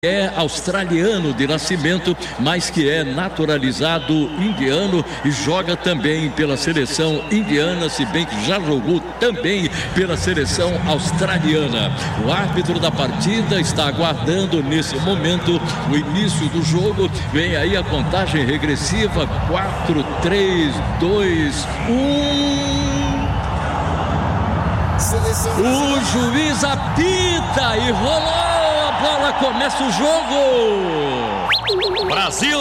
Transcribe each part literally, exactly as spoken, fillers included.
É australiano de nascimento, mas que é naturalizado indiano e joga também pela seleção indiana, se bem que já jogou também pela seleção australiana. O árbitro da partida está aguardando nesse momento o início do jogo. Vem aí a contagem regressiva: quatro, três, dois, um. O juiz apita e rolou. Bola, começa o jogo. Brasil.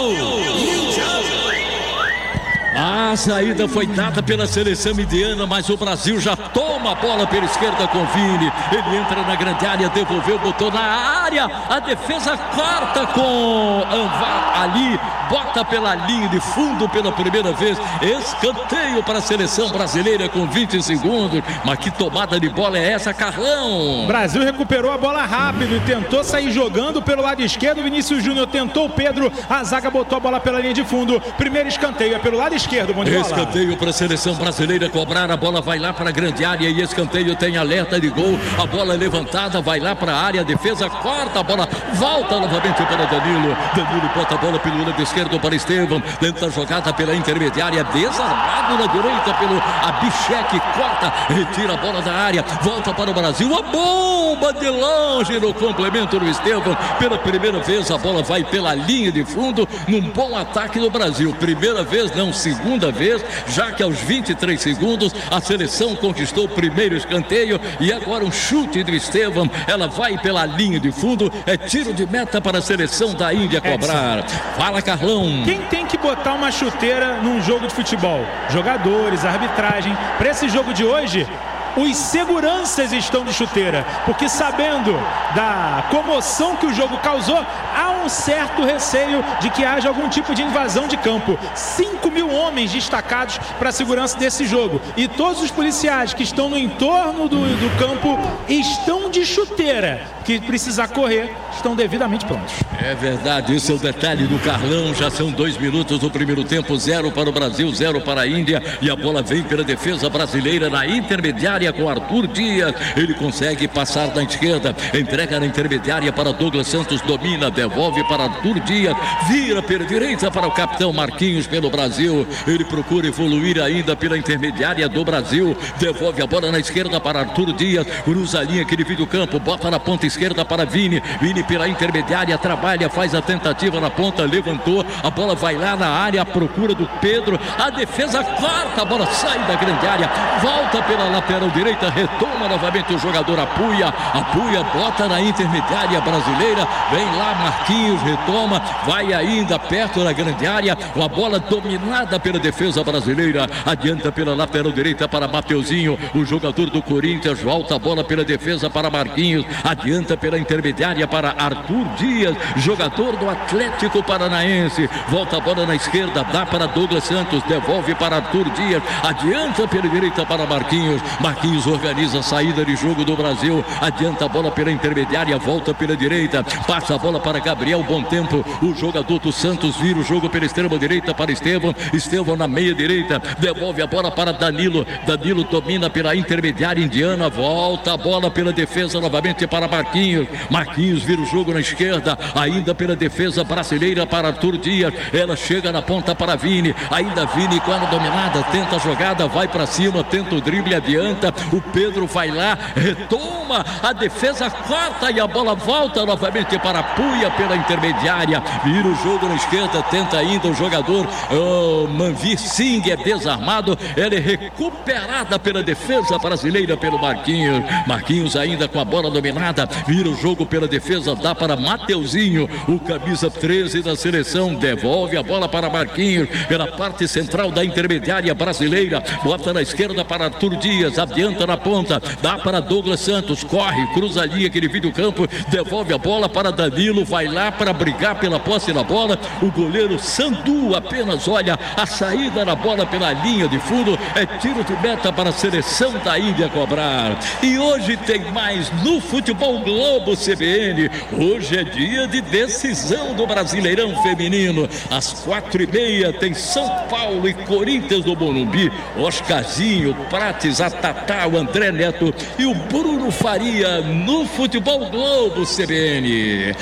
A saída foi dada pela seleção indiana, mas o Brasil já toma a bola pela esquerda com Vini. Ele entra na grande área, devolveu, botou na área. A defesa corta com Anvar ali, bota pela linha de fundo pela primeira vez. Escanteio para a seleção brasileira com vinte segundos. Mas que tomada de bola é essa, Carlão? O Brasil recuperou a bola rápido e tentou sair jogando pelo lado esquerdo. Vinícius Júnior tentou o Pedro, a zaga botou a bola pela linha de fundo. Primeiro escanteio é pelo lado esquerdo. Escanteio para a seleção brasileira cobrar, a bola vai lá para a grande área e escanteio tem alerta de gol, a bola levantada, vai lá para a área, a defesa corta a bola, volta novamente para Danilo, Danilo bota a bola pelo lado esquerdo para Estevão, tenta a jogada pela intermediária, desarmado na direita pelo Abishek, corta, retira a bola da área, volta para o Brasil, a bomba de longe no complemento do Estevão, pela primeira vez a bola vai pela linha de fundo, num bom ataque do Brasil, primeira vez não, segunda vez, já que aos vinte e três segundos a seleção conquistou o primeiro escanteio e agora um chute do Estevão, ela vai pela linha de fundo, é tiro de meta para a seleção da Índia cobrar. Fala, Carlão. Quem tem que botar uma chuteira num jogo de futebol? Jogadores, arbitragem. Para esse jogo de hoje, os seguranças estão de chuteira, porque sabendo da comoção que o jogo causou, há um certo receio de que haja algum tipo de invasão de campo. cinco mil homens destacados para a segurança desse jogo. E todos os policiais que estão no entorno do, do campo estão de chuteira. Que precisar correr, estão devidamente prontos. É verdade, esse é o detalhe do Carlão. Já são dois minutos do primeiro tempo, zero para o Brasil, zero para a Índia. E a bola vem pela defesa brasileira na intermediária com Arthur Dias. Ele consegue passar da esquerda, entrega na intermediária para Douglas Santos, domina, devolve para Arthur Dias, vira pela direita para o capitão Marquinhos pelo Brasil. Ele procura evoluir ainda pela intermediária do Brasil, devolve a bola na esquerda para Arthur Dias, cruza a linha que divide o campo, bota na ponta esquerda para Vini, Vini pela intermediária, trabalha, faz a tentativa na ponta, levantou, a bola vai lá na área, à procura do Pedro, a defesa corta, a bola sai da grande área, volta pela lateral direita, retoma novamente o jogador Apuia, Apuia bota na intermediária brasileira, vem lá Marquinhos, retoma, vai ainda perto da grande área, a bola dominada pela defesa brasileira, adianta pela lateral direita para Mateuzinho, o jogador do Corinthians, volta a bola pela defesa para Marquinhos, adianta pela intermediária para Arthur Dias, jogador do Atlético Paranaense, volta a bola na esquerda, dá para Douglas Santos, devolve para Arthur Dias, adianta pela direita para Marquinhos, Marquinhos organiza a saída de jogo do Brasil, adianta a bola pela intermediária, volta pela direita, passa a bola para Gabriel Bom Tempo, o jogador do Santos vira o jogo pela extrema direita para Estevão, Estevão na meia direita, devolve a bola para Danilo, Danilo domina pela intermediária indiana, volta a bola pela defesa novamente para Marquinhos, Marquinhos vira o jogo na esquerda, ainda pela defesa brasileira para Arthur Dias, ela chega na ponta para Vini, ainda Vini com ela dominada, tenta a jogada, vai para cima, tenta o drible, adianta, o Pedro vai lá, retoma, a defesa corta e a bola volta novamente para Puia pela intermediária, vira o jogo na esquerda, tenta ainda o jogador oh, Manvir Singh, é desarmado, ela é recuperada pela defesa brasileira pelo Marquinhos, Marquinhos ainda com a bola dominada, vira o jogo pela defesa, dá para Mateuzinho, o camisa treze da seleção, devolve a bola para Marquinhos, pela parte central da intermediária brasileira, bota na esquerda para Arthur Dias, adianta na ponta, dá para Douglas Santos, corre, cruza a linha que divide o campo, devolve a bola para Danilo, vai lá para brigar pela posse da bola, o goleiro Sandu apenas olha a saída na bola pela linha de fundo, é tiro de meta para a seleção da Índia cobrar. E hoje tem mais no Futebol Globo C B N, hoje é dia de decisão do Brasileirão Feminino, às quatro e meia tem São Paulo e Corinthians do Morumbi, Oscarzinho, Prates, a Tatá, o André Neto e o Bruno Faria no Futebol Globo C B N. Lateral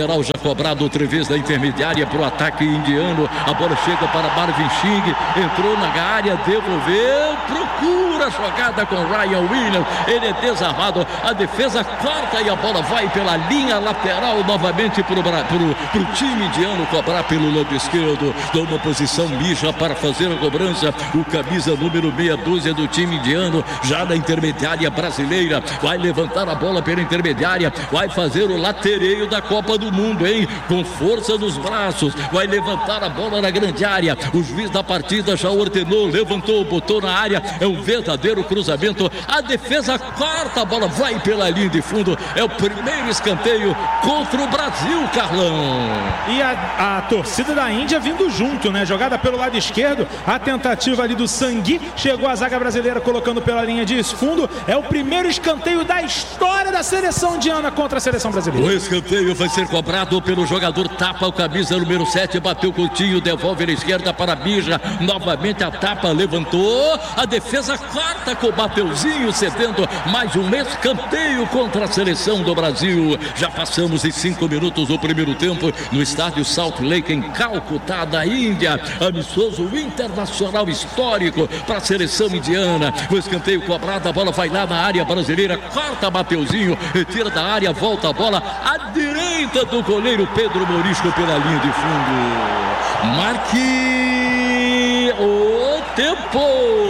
lateral já cobrado outra vez da intermediária para o ataque indiano. A bola chega para Marvin Xing, entrou na área, devolveu, procura a jogada com Ryan Williams, ele é desarmado, a defesa corta e a bola vai pela linha lateral novamente para o time indiano cobrar pelo lado esquerdo. Numa posição mija para fazer a cobrança, o camisa número meia dúzia do time indiano, já na intermediária brasileira, vai levantar a bola pela intermediária, vai fazer o latereio da Copa do Mundo, hein? Com força nos braços, vai levantar a bola na grande área, o juiz da partida já ordenou, levantou, botou na área, é um verdadeiro cruzamento, a defesa corta, a bola vai pela linha de fundo, é o primeiro escanteio contra o Brasil, Carlão. E a, a torcida da Índia vindo junto, né? Jogada pelo lado esquerdo, a tentativa ali do Sangui, chegou a zaga brasileira colocando pela linha de fundo, é o primeiro escanteio da história da seleção indiana contra a seleção brasileira. O escanteio vai ser cobrado pelo jogador Tapa, o camisa número sete, bateu Coutinho, devolve na esquerda para Bija, novamente a Tapa levantou, a defesa corta com o Mateuzinho, cedendo mais um escanteio contra a seleção do Brasil. Já passamos de cinco minutos do primeiro tempo no estádio Salt Lake em Calcutá, da Índia, amistoso internacional histórico para a seleção indiana. O escanteio cobrado, a bola vai lá na área brasileira, corta Mateuzinho, retira da área, volta a bola à direita do goleiro Pedro Morisco pela linha de fundo. Marque o tempo.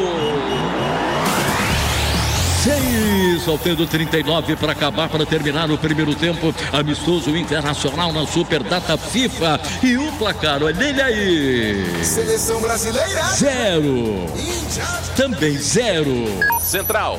seis, faltando trinta e nove para acabar, para terminar o primeiro tempo, amistoso internacional na Super Data FIFA. E o placar, olha ele aí. Seleção brasileira. Zero. Também zero. Central.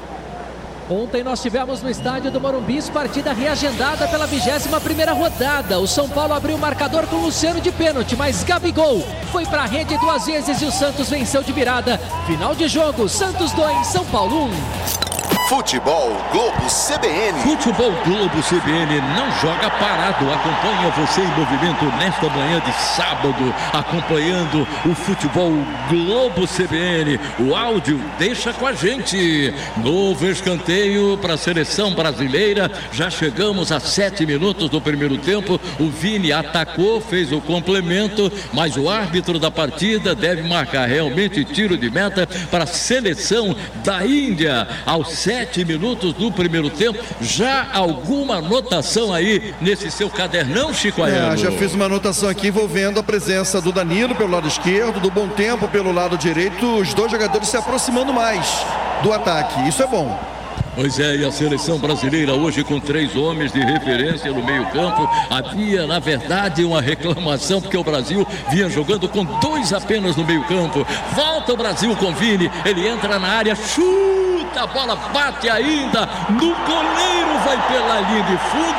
Ontem nós tivemos no estádio do Morumbi partida reagendada pela vigésima primeira rodada. O São Paulo abriu o marcador com Luciano de pênalti, mas Gabigol foi para a rede duas vezes e o Santos venceu de virada. Final de jogo, Santos dois, São Paulo um. Futebol Globo C B N. Futebol Globo C B N não joga parado. Acompanha você em movimento nesta manhã de sábado, acompanhando o Futebol Globo C B N. O áudio deixa com a gente. Novo escanteio para a seleção brasileira. Já chegamos a sete minutos do primeiro tempo. O Vini atacou, fez o complemento, mas o árbitro da partida deve marcar realmente tiro de meta para a seleção da Índia. Aos sete minutos do primeiro tempo, já alguma anotação aí nesse seu cadernão, Chico Aiello? É, já fiz uma anotação aqui envolvendo a presença do Danilo pelo lado esquerdo, do Bom Tempo pelo lado direito, os dois jogadores se aproximando mais do ataque, isso é bom. Pois é, e a seleção brasileira hoje com três homens de referência no meio campo. Havia, na verdade, uma reclamação porque o Brasil vinha jogando com dois apenas no meio campo. Volta o Brasil com Vini, ele entra na área, chuta, a bola bate ainda no goleiro, vai pela linha de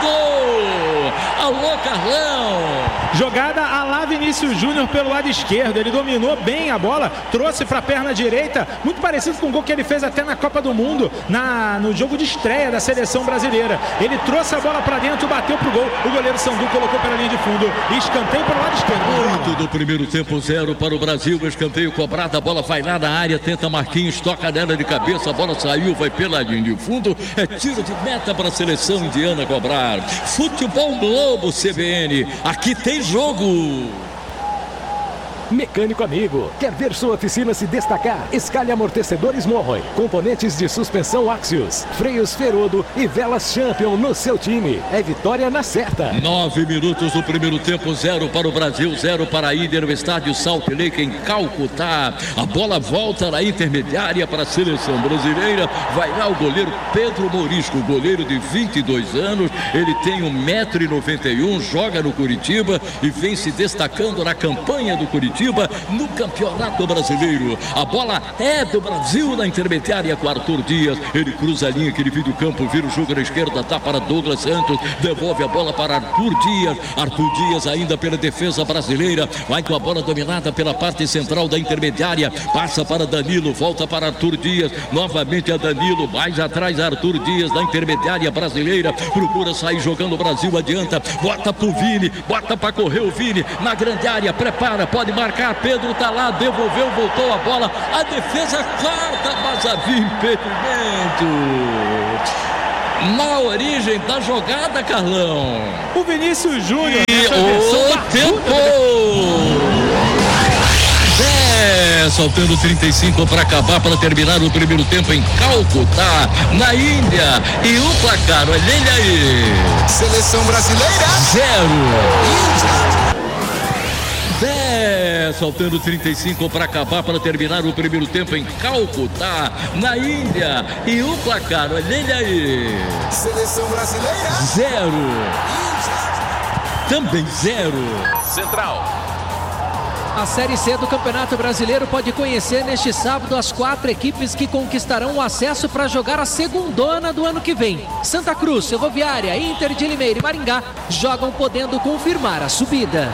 fundo. Alô, Carlão! Jogada a lá Vinícius Júnior pelo lado esquerdo, ele dominou bem a bola, trouxe para a perna direita, muito parecido com o gol que ele fez até na Copa do Mundo, na, no jogo de estreia da seleção brasileira. Ele trouxe a bola para dentro, bateu pro gol, o goleiro Sandu colocou pela linha de fundo, escanteio pelo lado esquerdo. Oito do primeiro tempo, zero para o Brasil, escanteio cobrado, a bola vai lá na área, tenta Marquinhos, toca nela de cabeça, a bola saiu, vai pela linha de fundo, é tiro de meta para a seleção indiana cobrar. Futebol Globo C B N, aqui tem jogo. Mecânico amigo, quer ver sua oficina se destacar? Escalhe amortecedores Morroy, componentes de suspensão Axios, freios Ferodo e velas Champion no seu time. É vitória na certa. Nove minutos do primeiro tempo, zero para o Brasil, zero para a Índia no estádio Salt Lake em Calcutá. A bola volta na intermediária para a seleção brasileira. Vai lá o goleiro Pedro Morisco, goleiro de vinte e dois anos. Ele tem um metro e noventa e um, joga no Curitiba e vem se destacando na campanha do Curitiba no Campeonato Brasileiro. A bola é do Brasil na intermediária com Arthur Dias. Ele cruza a linha que divide o campo, vira o jogo na esquerda, dá para Douglas Santos, devolve a bola para Arthur Dias. Arthur Dias ainda pela defesa brasileira, vai com a bola dominada pela parte central da intermediária, passa para Danilo, volta para Arthur Dias, novamente a Danilo, mais atrás Arthur Dias na intermediária brasileira, procura sair jogando o Brasil, adianta, bota pro Vini, bota para correr o Vini na grande área, prepara, pode marcar. Pedro tá lá, devolveu, voltou a bola, a defesa corta, mas havia impedimento. na origem da jogada, Carlão. O Vinícius Júnior. E o tempo. É, faltando trinta e cinco para acabar, para terminar o primeiro tempo em Calcutá, na Índia. E o placar, olha ele aí. Seleção brasileira. Zero. dez, faltando trinta e cinco para acabar, para terminar o primeiro tempo em Calcutá, na Índia. E o placar, olha ele aí. Seleção brasileira. Zero. Também zero. Central. A Série C do Campeonato Brasileiro pode conhecer neste sábado as quatro equipes que conquistarão o acesso para jogar a segundona do ano que vem. Santa Cruz, Ferroviária, Inter de Limeira e Maringá jogam podendo confirmar a subida.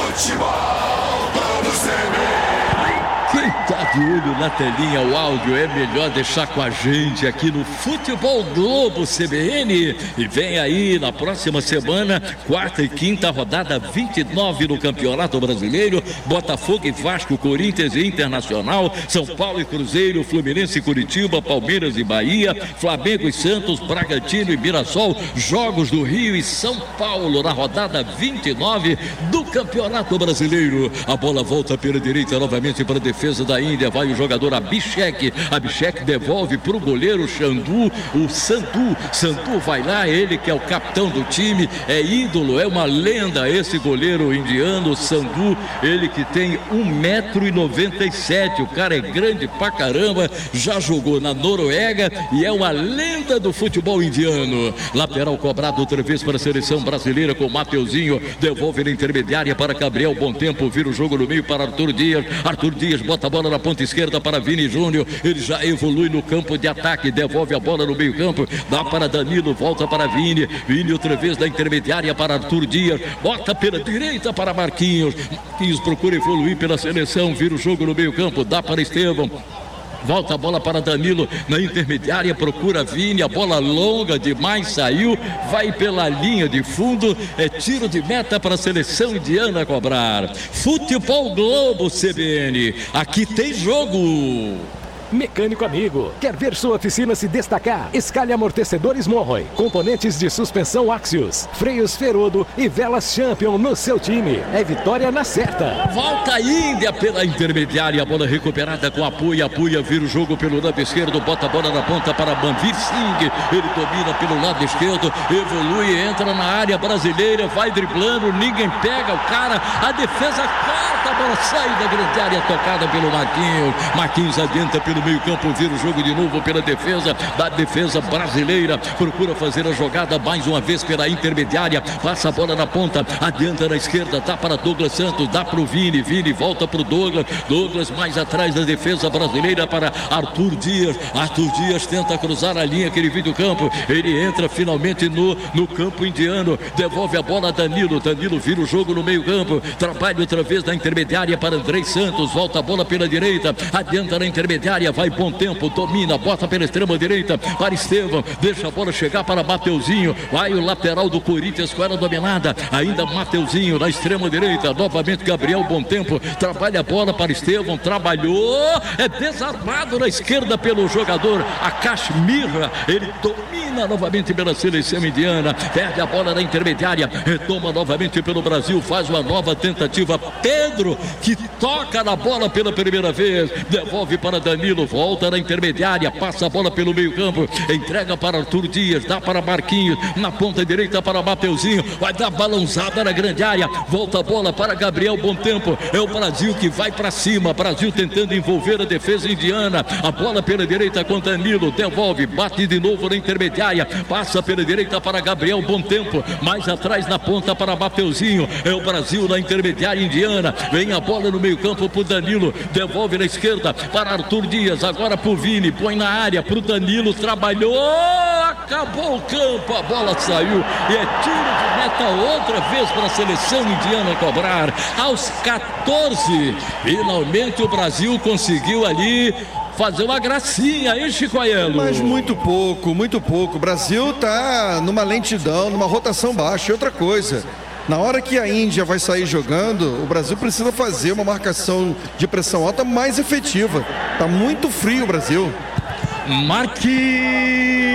Futebol Globo C B N. Quem tá de olho na telinha, o áudio, é melhor deixar com a gente aqui no Futebol Globo C B N. E vem aí na próxima semana, quarta e quinta rodada, vinte e nove no Campeonato Brasileiro. Botafogo e Vasco, Corinthians e Internacional, São Paulo e Cruzeiro, Fluminense e Curitiba, Palmeiras e Bahia, Flamengo e Santos, Bragantino e Mirassol, Jogos do Rio e São Paulo na rodada vinte e nove do Campeonato Brasileiro. A bola volta pela direita novamente para a defesa da Índia, vai o jogador Abhishek, Abhishek devolve para o goleiro Chandu, o Sandu, Sandu vai lá, ele que é o capitão do time, é ídolo, é uma lenda esse goleiro indiano, Sandu, ele que tem um metro e noventa e sete, o cara é grande pra caramba, já jogou na Noruega e é uma lenda do futebol indiano. Lateral cobrado outra vez para a seleção brasileira com Mateuzinho, devolve na intermediária para Gabriel Bom Tempo, vira o jogo no meio para Arthur Dias, Arthur Dias bota a bola na ponta esquerda para Vini Júnior, ele já evolui no campo de ataque, devolve a bola no meio campo, dá para Danilo, volta para Vini, Vini outra vez da intermediária para Arthur Dias, bota pela direita para Marquinhos, Marquinhos procura evoluir pela seleção, vira o jogo no meio campo, dá para Estevão, volta a bola para Danilo na intermediária, procura Vini, a bola longa demais, saiu, vai pela linha de fundo, é tiro de meta para a seleção indiana cobrar. Futebol Globo C B N, aqui tem jogo. Mecânico amigo, quer ver sua oficina se destacar? Escalhe amortecedores Morroy, componentes de suspensão Axios, freios Ferodo e velas Champion no seu time. É vitória na certa. Volta a Índia pela intermediária, a bola recuperada com apoio, apoia, vira o jogo pelo lado esquerdo, bota a bola na ponta para Manvir Singh, ele domina pelo lado esquerdo, evolui, entra na área brasileira, vai driblando, ninguém pega o cara, a defesa corta, a bola sai da grande área, tocada pelo Marquinhos, Marquinhos adianta pelo meio campo, vira o jogo de novo pela defesa da defesa brasileira, procura fazer a jogada mais uma vez pela intermediária, passa a bola na ponta, adianta na esquerda, dá para Douglas Santos, dá para o Vini, Vini volta para o Douglas, Douglas mais atrás da defesa brasileira para Arthur Dias, Arthur Dias tenta cruzar a linha que ele viu do campo, ele entra finalmente no, no campo indiano, devolve a bola a Danilo, Danilo vira o jogo no meio campo, trabalha outra vez na intermediária para Andrei Santos, volta a bola pela direita, adianta na intermediária, vai Bom Tempo, domina, bota pela extrema direita para Estevão, deixa a bola chegar para Mateuzinho, vai o lateral do Corinthians com ela dominada, ainda Mateuzinho na extrema direita, novamente Gabriel Bom Tempo, trabalha a bola para Estevão, trabalhou, é desarmado na esquerda pelo jogador Akash Mirra, ele domina novamente pela seleção indiana, perde a bola na intermediária, retoma novamente pelo Brasil, faz uma nova tentativa, Pedro que toca na bola pela primeira vez, devolve para Danilo, volta na intermediária, passa a bola pelo meio campo, entrega para Arthur Dias, dá para Marquinhos, na ponta direita para Mateuzinho, vai dar balãozada na grande área, volta a bola para Gabriel Bom Tempo, é o Brasil que vai para cima, Brasil tentando envolver a defesa indiana, a bola pela direita com Danilo, devolve, bate de novo na intermediária, passa pela direita para Gabriel Bom Tempo, mais atrás na ponta para Mateuzinho, é o Brasil na intermediária indiana, vem a bola no meio campo para o Danilo, devolve na esquerda para Arthur Dias, agora pro Vini, põe na área pro Danilo, trabalhou, acabou o campo, a bola saiu e é tiro de meta outra vez para a seleção indiana cobrar, aos quatorze, finalmente o Brasil conseguiu ali fazer uma gracinha, hein, Chico Aiello? Mas muito pouco, muito pouco, o Brasil tá numa lentidão, numa rotação baixa, e outra coisa, na hora que a Índia vai sair jogando, o Brasil precisa fazer uma marcação de pressão alta mais efetiva. Tá muito frio o Brasil. Marque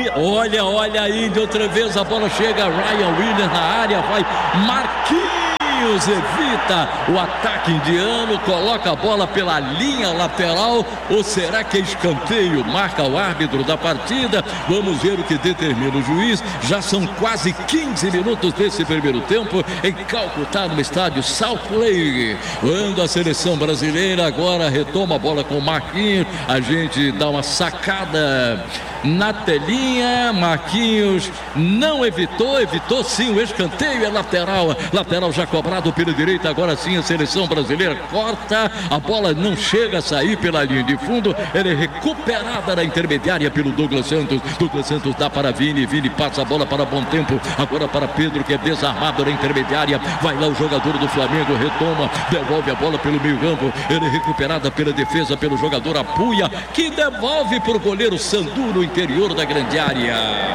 aí, olha, olha aí, de outra vez a bola chega, Ryan Williams na área, vai Marquinhos, evita o ataque indiano, coloca a bola pela linha lateral, ou será que é escanteio? Marca o árbitro da partida, vamos ver o que determina o juiz. Já são quase quinze minutos desse primeiro tempo em Calcutá, no estádio South Lake, quando a seleção brasileira agora retoma a bola com o Marquinhos. A gente dá uma sacada na telinha, Marquinhos não evitou, evitou sim o escanteio, é lateral, lateral já cobrado pela direita, agora sim a seleção brasileira corta, a bola não chega a sair pela linha de fundo, ela é recuperada na intermediária pelo Douglas Santos, Douglas Santos dá para Vini, Vini passa a bola para Bom Tempo, agora para Pedro, que é desarmado na intermediária, vai lá o jogador do Flamengo, retoma, devolve a bola pelo meio campo, ela é recuperada pela defesa, pelo jogador Apuia, que devolve para o goleiro Sandu no interior da grande área.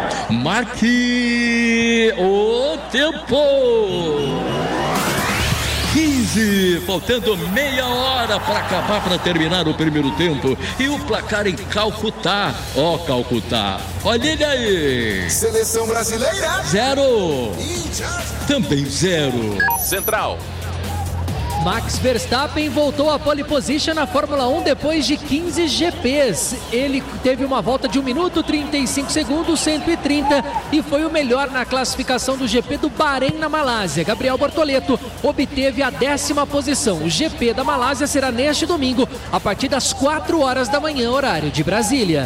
Marque o tempo. quinze, faltando meia hora para acabar, para terminar o primeiro tempo. E o placar em Calcutá. Ó, oh, Calcutá. Olha ele aí. Seleção brasileira. Zero. Também zero. Central. Max Verstappen voltou à pole position na Fórmula um depois de quinze G Ps. Ele teve uma volta de um minuto, trinta e cinco segundos, cento e trinta e foi o melhor na classificação do G P do Bahrein na Malásia. Gabriel Bortoleto obteve a décima posição. O G P da Malásia será neste domingo, a partir das quatro horas da manhã, horário de Brasília.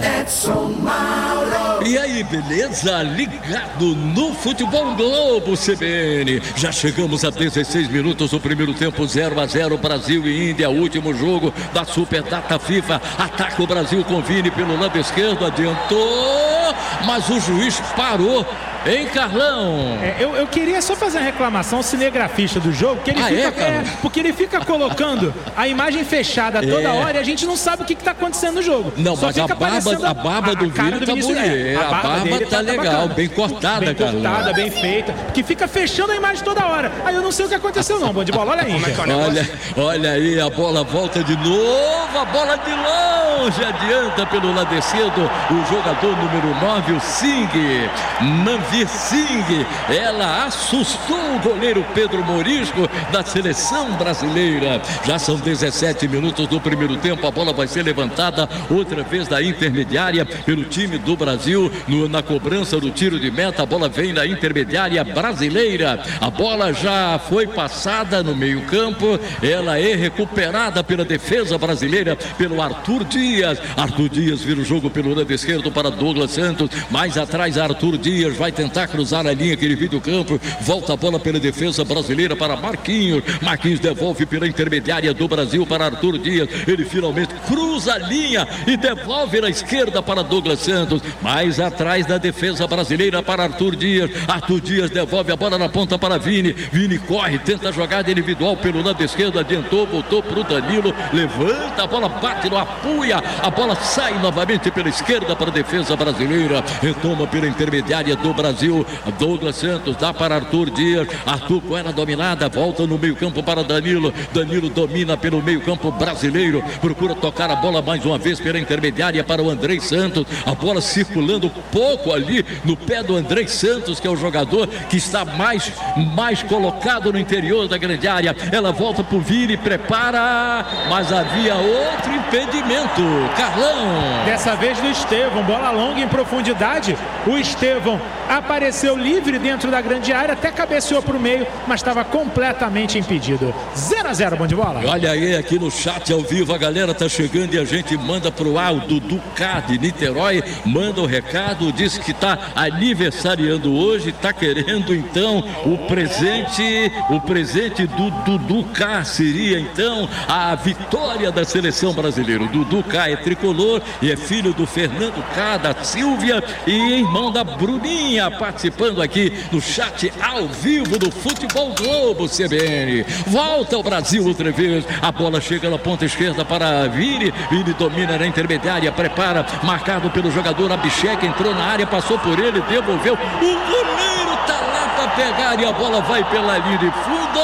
E aí, beleza? Ligado no Futebol Globo C B N. Já chegamos a dezesseis minutos do primeiro tempo, zero a zero, Brasil e Índia, último jogo da Super Data FIFA. Ataca o Brasil com Vini pelo lado esquerdo, adiantou, mas o juiz parou. Hein, Carlão? É, eu, eu queria só fazer uma reclamação ao cinegrafista do jogo, que ele ah, fica, é, é, porque ele fica colocando a imagem fechada toda é. hora e a gente não sabe o que está acontecendo no jogo. Não, só mas a barba, a barba a, do Vini tá bonita. É, a, a barba, barba tá, tá legal, tá bem cortada, bem Carlão. Bem cortada, bem feita, que fica fechando a imagem toda hora. Aí eu não sei o que aconteceu não, bom de bola, olha aí. Olha, olha aí, a bola volta de novo, a bola de longe, adianta pelo lado esquerdo, o jogador número nove, o Singh, Manvir Singh. Ela assustou o goleiro Pedro Morisco da seleção brasileira. Já são dezessete minutos do primeiro tempo. A bola vai ser levantada outra vez da intermediária pelo time do Brasil no, na cobrança do tiro de meta. A bola vem na intermediária brasileira. A bola já foi passada no meio campo. Ela é recuperada pela defesa brasileira pelo Arthur Dias. Arthur Dias vira o jogo pelo lado esquerdo para Douglas Santos. Mais atrás Arthur Dias vai tentar cruzar a linha que ele viu do campo, volta a bola pela defesa brasileira para Marquinhos, Marquinhos devolve pela intermediária do Brasil para Arthur Dias, ele finalmente cruza a linha e devolve na esquerda para Douglas Santos, mais atrás da defesa brasileira para Arthur Dias, Arthur Dias devolve a bola na ponta para Vini, Vini corre, tenta a jogada individual pelo lado esquerdo, adiantou, voltou para o Danilo, levanta a bola, bate no Apuia, a bola sai novamente pela esquerda para a defesa brasileira, retoma pela intermediária do Brasil, Douglas Santos dá para Arthur Dias, Arthur com ela dominada, volta no meio campo para Danilo, Danilo domina pelo meio campo brasileiro, procura tocar a bola mais uma vez pela intermediária para o Andrei Santos, a bola circulando pouco ali no pé do Andrei Santos, que é o jogador que está mais, mais colocado no interior da grande área, ela volta para o Vini, prepara, mas havia outro impedimento, Carlão. Dessa vez do Estevão, bola longa em profundidade, o Estevão apareceu livre dentro da grande área, até cabeceou para o meio, mas estava completamente impedido. zero a zero, bom de bola. Olha aí, aqui no chat ao vivo, a galera tá chegando e a gente manda pro ar, o Dudu K de Niterói, manda o recado, diz que tá aniversariando hoje, tá querendo então o presente, o presente do Dudu K seria então a vitória da seleção brasileira. O Dudu K é tricolor e é filho do Fernando K, da Silvia e irmão da Bruninha, participando aqui no chat ao vivo do Futebol Globo C B N. Volta o Brasil outra vez, a bola chega na ponta esquerda para Vini, Vini domina na intermediária, prepara, marcado pelo jogador Abhishek, entrou na área, passou por ele, devolveu, o goleiro tá lá para pegar e a bola vai pela linha de fundo.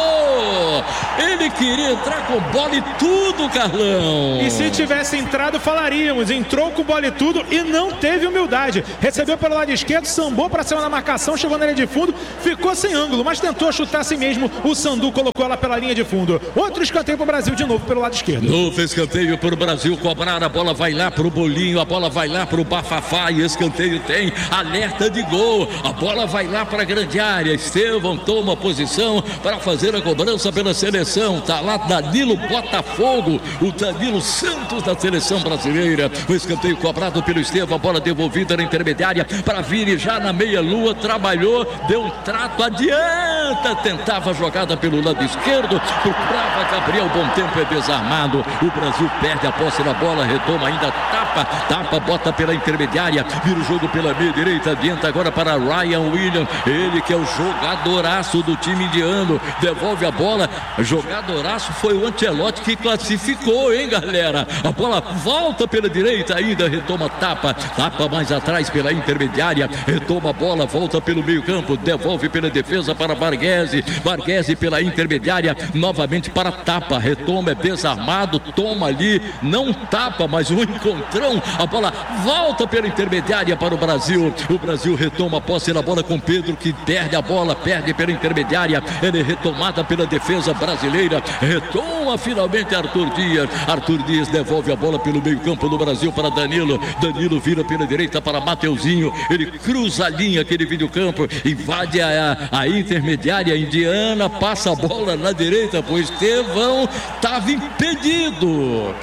Ele queria entrar com bola e tudo, Carlão. E se tivesse entrado, falaríamos. Entrou com bola e tudo e não teve humildade. Recebeu pelo lado esquerdo, sambou para cima da marcação, chegou na linha de fundo, ficou sem ângulo, mas tentou chutar assim mesmo. O Sandu colocou ela pela linha de fundo. Outro escanteio para o Brasil de novo pelo lado esquerdo. Novo escanteio para o Brasil cobrar. A bola vai lá para o Bolinho, a bola vai lá para o Bafafá e escanteio tem alerta de gol. A bola vai lá para a grande área. Estevão toma posição para fazer a cobrança pela seleção. Tá lá Danilo Botafogo, o Danilo Santos da seleção brasileira. O escanteio cobrado pelo Estevão, a bola devolvida na intermediária para Vini já na meia-lua, trabalhou, deu um trato, adianta, tentava a jogada pelo lado esquerdo, procurava Gabriel, bom tempo, é desarmado. O Brasil perde a posse da bola, retoma ainda, tapa, tapa, bota pela intermediária, vira o jogo pela meia direita, adianta agora para Ryan Williams, ele que é o jogadoraço do time indiano, devolve a bola, jogadoraço foi o Ancelotti que classificou, hein, galera? A bola volta pela direita ainda, retoma, tapa, tapa mais atrás pela intermediária, retoma a bola, volta pelo meio campo, devolve pela defesa para Varghese, Varghese pela intermediária, novamente para tapa, retoma, é desarmado, toma ali, não tapa, mas um encontrão, a bola volta pela intermediária para o Brasil, o Brasil retoma a posse da bola com Pedro que perde a bola, perde pela intermediária, ele é retomada pela defesa brasileira, retoma finalmente Arthur Dias, Arthur Dias devolve a bola pelo meio campo do Brasil para Danilo, Danilo vira pela direita para Mateuzinho, ele cruza a linha, aquele vídeo campo, invade a, a intermediária indiana, passa a bola na direita, pois Estevão estava impedido.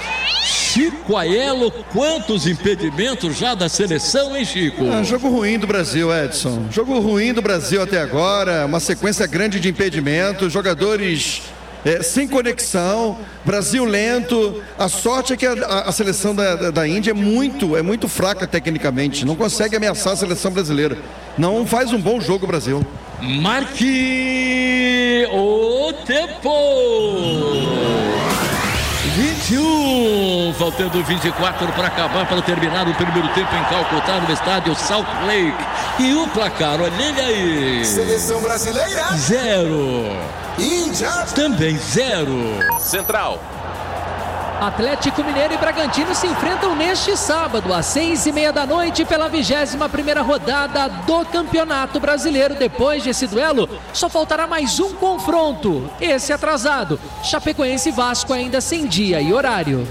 Chico Aiello, quantos impedimentos já da seleção, hein, Chico? Ah, jogo ruim do Brasil, Edson. Jogo ruim do Brasil até agora, uma sequência grande de impedimentos, jogadores é, sem conexão, Brasil lento. A sorte é que a, a, a seleção da, da, da Índia é muito, é muito fraca tecnicamente, não consegue ameaçar a seleção brasileira. Não faz um bom jogo o Brasil. Marque o tempo! vinte e um, faltando vinte e quatro para acabar, para terminar o primeiro tempo em Calcutá, no estádio Salt Lake. E o placar, olha ele aí. Seleção brasileira. Zero. Índia. Também zero. Central. Atlético Mineiro e Bragantino se enfrentam neste sábado, às seis e meia da noite, pela vigésima primeira rodada do Campeonato Brasileiro. Depois desse duelo, só faltará mais um confronto, esse atrasado. Chapecoense e Vasco ainda sem dia e horário.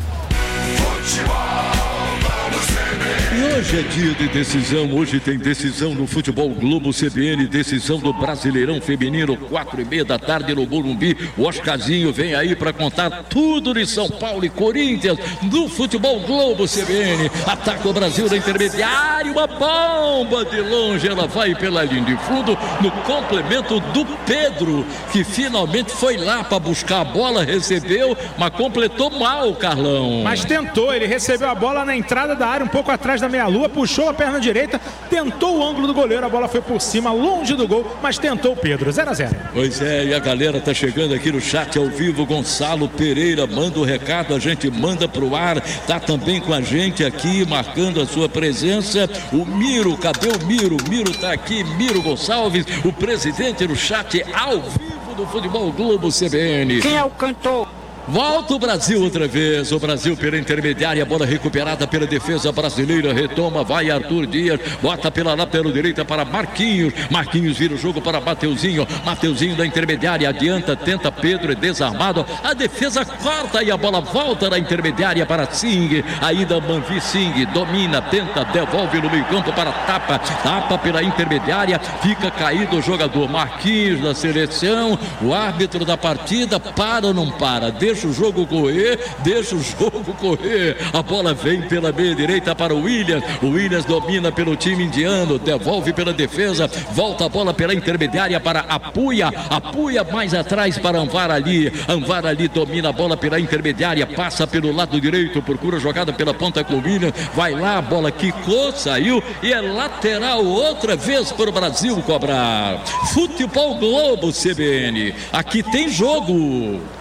E hoje é dia de decisão, hoje tem decisão no Futebol Globo C B N, decisão do Brasileirão Feminino, quatro e meia da tarde no Morumbi. O Oscarzinho vem aí para contar tudo de São Paulo e Corinthians no Futebol Globo C B N. Ataca o Brasil na intermediária, uma bomba de longe, ela vai pela linha de fundo no complemento do Pedro, que finalmente foi lá para buscar a bola, recebeu, mas completou mal, Carlão. Mas tentou, ele recebeu a bola na entrada da área, um pouco atrás da meia-lua, puxou a perna direita, tentou o ângulo do goleiro, a bola foi por cima, longe do gol, mas tentou o Pedro, zero a zero. Pois é, e a galera tá chegando aqui no chat ao vivo. Gonçalo Pereira manda o recado, a gente manda pro ar, tá também com a gente aqui, marcando a sua presença, o Miro, cadê o Miro? Miro tá aqui, Miro Gonçalves, o presidente no chat ao vivo do Futebol Globo C B N. Quem é o cantor? Volta o Brasil outra vez, o Brasil pela intermediária, bola recuperada pela defesa brasileira, retoma, vai Arthur Dias, bota pela lateral direita para Marquinhos, Marquinhos vira o jogo para Mateuzinho, Mateuzinho da intermediária, adianta, tenta Pedro, é desarmado, a defesa corta e a bola volta da intermediária para Singh, ainda Manvi Singh, domina, tenta, devolve no meio campo para Tapa, Tapa pela intermediária, fica caído o jogador Marquinhos da seleção, o árbitro da partida, para ou não para, deixa Deixa o jogo correr, deixa o jogo correr. A bola vem pela meia direita para o Williams. O Williams domina pelo time indiano, devolve pela defesa, volta a bola pela intermediária para Apuia. Apuia mais atrás para Anvar Ali. Anvar Ali domina a bola pela intermediária, passa pelo lado direito, procura jogada pela ponta com o Williams. Vai lá, a bola quicou, saiu e é lateral outra vez para o Brasil cobrar. Futebol Globo C B N. Aqui tem jogo.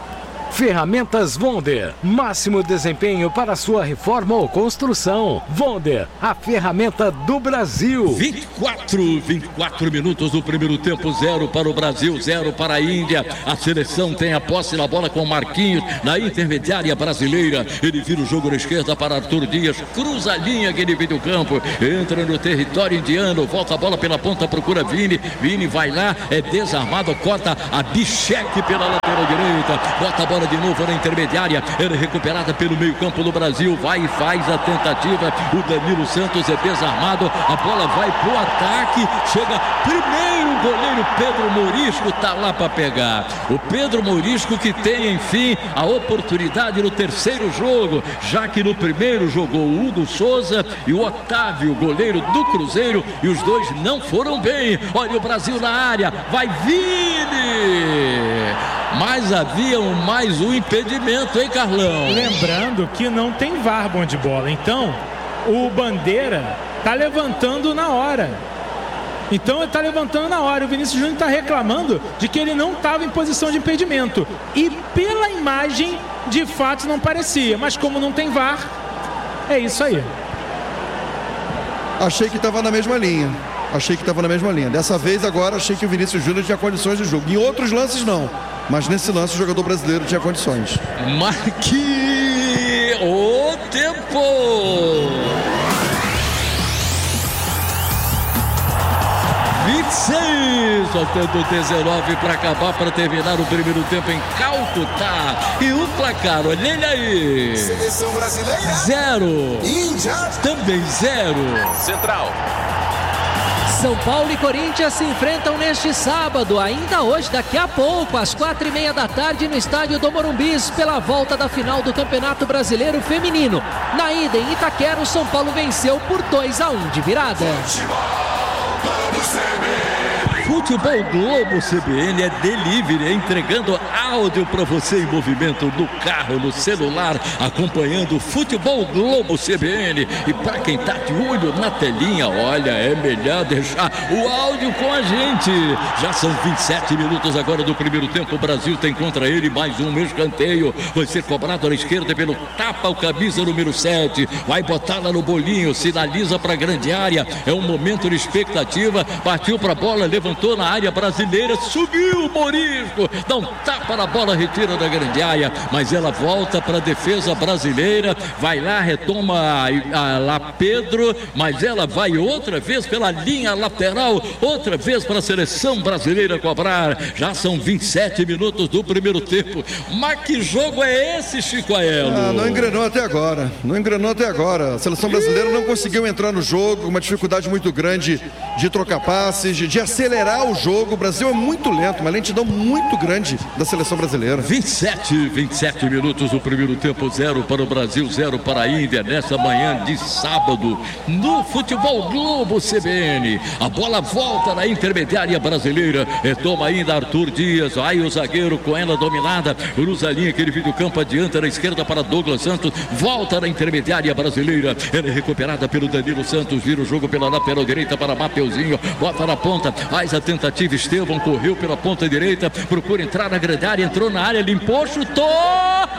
Ferramentas Wonder, máximo desempenho para sua reforma ou construção. Wonder, a ferramenta do Brasil. vinte e quatro, vinte e quatro minutos do primeiro tempo, zero para o Brasil, zero para a Índia. A seleção tem a posse na bola com Marquinhos na intermediária brasileira. Ele vira o jogo na esquerda para Arthur Dias, cruza a linha que ele vem do campo, entra no território indiano, volta a bola pela ponta, procura Vini, Vini vai lá, é desarmado, corta a Bichek pela lateral direita, bota a bola de novo na intermediária, ela é recuperada pelo meio campo do Brasil, vai e faz a tentativa, o Danilo Santos é desarmado, a bola vai pro ataque, chega primeiro o goleiro Pedro Morisco, tá lá para pegar, o Pedro Morisco que tem enfim a oportunidade no terceiro jogo, já que no primeiro jogou o Hugo Souza e o Otávio, goleiro do Cruzeiro, e os dois não foram bem. Olha o Brasil na área, vai Vini, mas havia um, mais um impedimento, hein, Carlão? Lembrando que não tem V A R bom de bola, então o Bandeira tá levantando na hora. Então ele está levantando na hora. O Vinícius Júnior está reclamando de que ele não estava em posição de impedimento. E pela imagem, de fato, não parecia. Mas como não tem V A R, é isso aí. Achei que estava na mesma linha. Achei que estava na mesma linha. Dessa vez, agora, achei que o Vinícius Júnior tinha condições de jogo. Em outros lances, não. Mas nesse lance, o jogador brasileiro tinha condições. Marque o tempo! vinte e seis, faltando dezenove para acabar, para terminar o primeiro tempo em Calcutá. E o placar, olha ele aí. Seleção brasileira. Zero. Índia. Também zero. Central. São Paulo e Corinthians se enfrentam neste sábado, ainda hoje, daqui a pouco, às quatro e meia da tarde, no estádio do Morumbi, pela volta da final do Campeonato Brasileiro Feminino. Na ida em Itaquera, o São Paulo venceu por dois a um de virada. Futebol Globo C B N é delivery, é entregando áudio para você em movimento no carro, no celular, acompanhando o Futebol Globo C B N. E para quem tá de olho na telinha, olha, é melhor deixar o áudio com a gente. Já são vinte e sete minutos agora do primeiro tempo. O Brasil tem contra ele mais um escanteio. Vai ser cobrado na esquerda pelo tapa, o camisa número sete. Vai botar lá no bolinho, sinaliza para a grande área. É um momento de expectativa. Partiu para a bola, levantou na área brasileira, subiu o Morisco, dá um tapa na bola, retira da grande área, mas ela volta para a defesa brasileira, vai lá, retoma a, a, lá Pedro, mas ela vai outra vez pela linha lateral, outra vez para a seleção brasileira cobrar. Já são vinte e sete minutos do primeiro tempo. Mas que jogo é esse, Chico Aelo? Ah, não engrenou até agora, não engrenou até agora. A seleção brasileira não conseguiu entrar no jogo, uma dificuldade muito grande de trocar passes, de, de acelerar o jogo. O Brasil é muito lento, uma lentidão muito grande da seleção brasileira. vinte e sete, vinte e sete minutos do primeiro tempo, zero para o Brasil, zero para a Índia, nessa manhã de sábado, no Futebol Globo C B N. A bola volta na intermediária brasileira, retoma ainda Arthur Dias, aí o zagueiro com ela dominada, cruza a linha que ele vem do campo, adianta na esquerda para Douglas Santos, volta na intermediária brasileira, ela é recuperada pelo Danilo Santos, vira o jogo pela lateral direita para Mateuzinho, bota na ponta, faz a tentativa, Estevão correu pela ponta direita, procura entrar na grande área, entrou na área, limpou, chutou,